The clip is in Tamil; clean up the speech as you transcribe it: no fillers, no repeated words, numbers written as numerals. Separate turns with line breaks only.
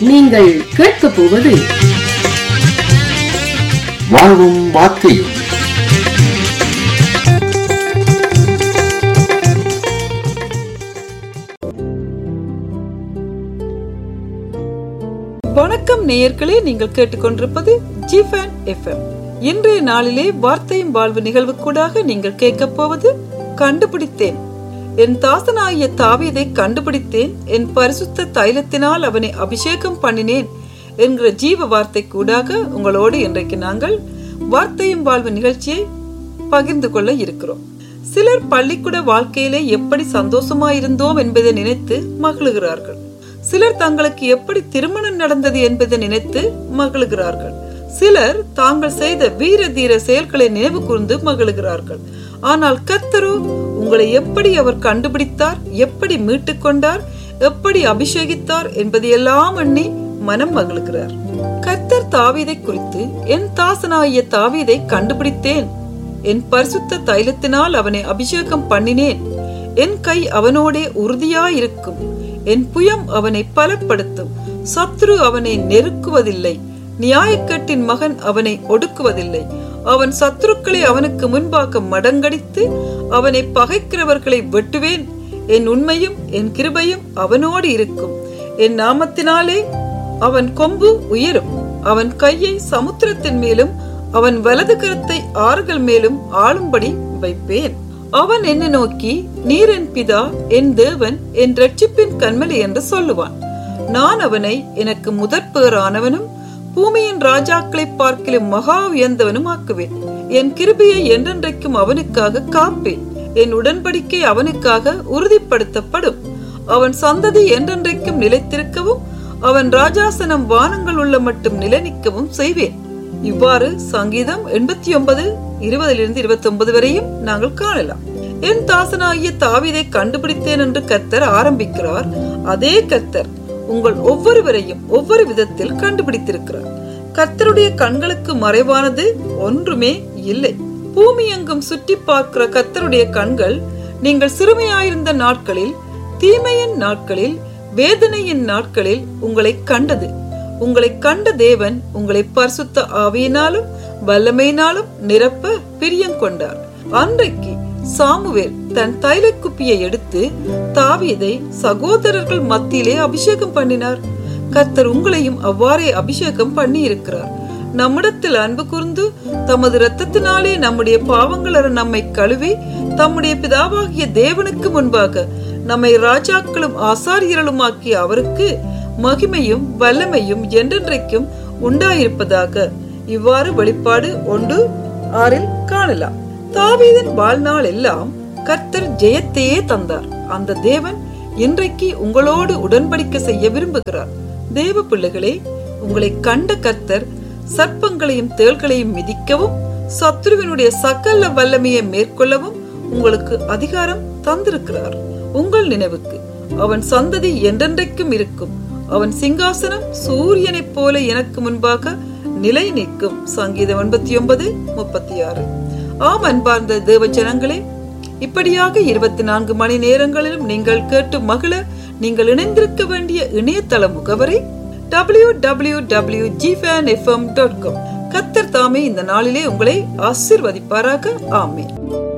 நீங்கள் கேட்கப் போவது
வாழ்வும் வார்த்தையும்.
வணக்கம் நேயர்களே, நீங்கள் கேட்டுக்கொண்டிருப்பது ஜிஃபன் எஃப்எம். இன்றைய நாளிலே வார்த்தையும் வாழ்வு நிகழ்வுக்கூடாக நீங்கள் கேட்கப் போவது கண்டுபிடித்தேன். என் தாசனாகிய தாவீதை கண்டுபிடித்தேன், என் பரிசுத்த தைலத்தினால் அவனை அபிஷேகம் பண்ணினேன் என்கிற ஜீவ வார்த்தை கூடாக உங்களோடு இன்றைக்கு நாங்கள் வார்த்தையும் வாழ்வு நிகழ்ச்சியை பகிர்ந்து கொள்ள இருக்கிறோம். சிலர் பள்ளிக்கூட வாழ்க்கையிலே எப்படி சந்தோஷமாயிருந்தோம் என்பதை நினைத்து மகிழுகிறார்கள். சிலர் தங்களுக்கு எப்படி திருமணம் நடந்தது என்பதை நினைத்து மகிழுகிறார்கள். சிலர் தாங்கள் செய்த வீர தீர செயல்களை நினைவு கூர்ந்து மகிழுகிறார்கள். ஆனால் கர்த்தரோ உங்களை எப்படி அவர் கண்டுபிடித்தார், எப்படி மீட்டுக் கொண்டார், எப்படி அபிஷேகித்தார் என்பதையெல்லாம் எண்ணி மனம் மகிழுகிறார். கர்த்தர் தாவீதை குறித்து, என் தாசனாகிய தாவீதை கண்டுபிடித்தேன், என் பரிசுத்த தைலத்தினால் அவனை அபிஷேகம் பண்ணினேன், என் கை அவனோடே உறுதியாயிருக்கும், என் புயம் அவனை பலப்படுத்தும், சத்ரு அவனை நெருக்குவதில்லை, நியாயக்கட்டின் மகன் அவனை ஒடுக்குவதில்லை, அவன் சத்துருக்களை அவனுக்கு முன்பாக மடங்கடித்து அவனை பகைக்கிறவர்களை வெட்டுவேன், என் உண்மையும் என் கிருபையும் அவனோடு இருக்கும், என் நாமத்தினாலே அவன் கொம்பு உயரும், அவன் கையை சமுத்திரத்தின் மேலும் அவன் வலது கரத்தை ஆறுகள் மேலும் ஆளும்படி வைப்பேன். அவன் என்னை நோக்கி, நீர் என் பிதா, என் தேவன், என் இரட்சிப்பின் கன்மலை என்று சொல்லுவான். நான் அவனை எனக்கு முதற்பேறானவனும் பூமியின் ராஜாக்களை பார்க்கிலும் மகா உயர்ந்தவனும் ஆக்குவேன். என் கிருபையை என்றென்றைக்கும் அவனுக்காக காப்பேன், என் உடன்படிக்கை அவனுக்காக உறுதிப்படுத்தப்படும். அவன் சந்ததி என்றென்றைக்கும் நிலைத்திருக்கவும் அவன் ராஜாசனம் வானங்கள் உள்ள மட்டும் நிலைநிற்கவும் செய்வேன். இவ்வாறு சங்கீதம் 89:20-29 வரையும் நாங்கள் காணலாம். என் தாசனாகிய தாவீதை கண்டுபிடித்தேன் என்று கர்த்தர் ஆரம்பிக்கிறார். அதே கர்த்தர் உங்கள் ஒவ்வொருவரையும் ஒவ்வொரு விதத்தில் கண்டுபிடித்திருக்கிறார். கர்த்தருடைய கண்களுக்கு மறைவானது ஒன்றுமே இல்லை. பூமி எங்கும் சுற்றி பார்க்கிற கர்த்தருடைய கண்கள் நீங்கள் சிறுமையாயிருந்த நாட்களில், தீமையின் நாட்களில், வேதனையின் நாட்களில் உங்களை கண்டது. உங்களை கண்ட தேவன் உங்களை பரிசுத்த ஆவியினாலும் வல்லமையினாலும் நிரப்ப பிரியம் கொண்டார். அன்றைக்கு சாமுவேல் தன் தைல குப்பியை எடுத்து தாவீதை சகோதரர்கள் மத்தியிலே அபிஷேகம் பண்ணினார். கர்த்தர் உங்களையும் அவ்வாறே அபிஷேகம் பண்ணி இருக்கிறார். நம்மிடத்தில் அன்பு கூர்ந்து தமது இரத்தத்தினாலே நம்முடைய பாவங்கள நம்மை கழுவி தம்முடைய பிதாவாகிய தேவனுக்கு முன்பாக நம்மை ராஜாக்களும் ஆசாரியர்களுமாக்கிய அவருக்கு மகிமையும் வல்லமையும் என்றென்றைக்கும் உண்டாயிருப்பதாக. இவ்வாறு வெளிப்பாடு 1:6 காணலாம். தாவீதின் வாழ்நாள் எல்லாம் கர்த்தர் ஜெயத்தையே தந்தார். அந்த தேவன் இன்றைக்கு உங்களோடு உடன்படிக்கை செய்ய விரும்புகிறார். தேவ பிள்ளைகளே, உங்களை கண்ட கர்த்தர் சர்ப்பங்களையும் தேள்களையும் மிதிக்கவும் சத்ருவினுடைய சகல வல்லமையை மேற்கொள்ளவும் உங்களுக்கு அதிகாரம் தந்திருக்கிறார். உங்கள் நினைவுக்கு, அவன் சந்ததி என்றென்றைக்கும் இருக்கும், அவன் சிங்காசனம் சூரியனைப் போல எனக்கு முன்பாக நிலை நிற்கும். சங்கீதம் 89:36. ஆம் அன்பார்ந்த தேவ ஜனங்களே, இப்படியாக 24 மணி நேரங்களிலும் நீங்கள் கேட்டு மகிழ நீங்கள் இணைந்திருக்க வேண்டிய இணையதள முகவரி www.gfanfm.com. கர்த்தர் தாமே இந்த நாளிலே உங்களை ஆசீர்வதிப்பாராக. ஆமென்.